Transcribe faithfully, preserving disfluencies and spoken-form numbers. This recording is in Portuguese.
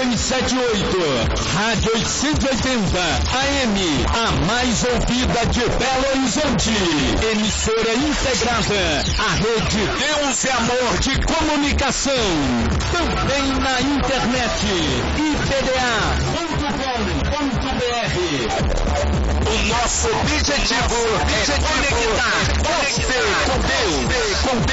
dois sete oito. Rádio oitocentos e oitenta A M, a mais ouvida de Belo Horizonte. Emissora integrada à rede Deus e Amor de Comunicação. Também na internet. I P D A ponto com ponto B R. O nosso objetivo é conectar você com Deus, com Deus.